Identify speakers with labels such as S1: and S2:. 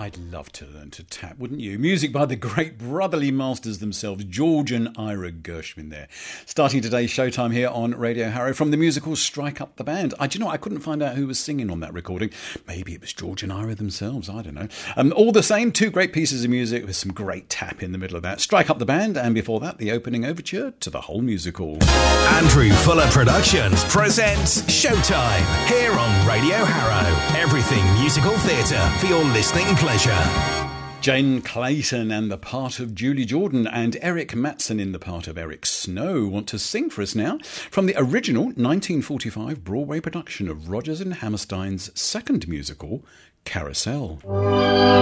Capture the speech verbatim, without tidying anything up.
S1: I'd love to learn to tap, wouldn't you? Music by the great brotherly masters themselves, George and Ira Gershwin there. Starting today's showtime here on Radio Harrow from the musical Strike Up the Band. I, do you know, I couldn't find out who was singing on that recording. Maybe it was George and Ira themselves, I don't know. Um, all the same, two great pieces of music with some great tap in the middle of that. Strike Up the Band, and before that, the opening overture to the whole musical.
S2: Andrew Fuller Productions presents Showtime here on Radio Harrow. Everything musical theatre for your listening pleasure.
S1: Jane Clayton and the part of Julie Jordan and Eric Matson in the part of Eric Snow want to sing for us now from the original nineteen forty-five Broadway production of Rodgers and Hammerstein's second musical, Carousel.